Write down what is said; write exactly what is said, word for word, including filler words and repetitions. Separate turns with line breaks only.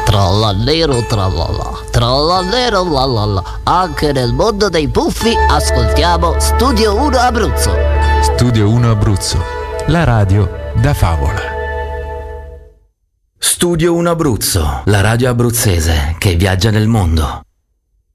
Trallallero trallalla, trallallero lallalla. Anche nel mondo dei puffi ascoltiamo Studio uno Abruzzo.
Studio uno Abruzzo, la radio da favola.
Studio uno Abruzzo, la radio abruzzese che viaggia nel mondo.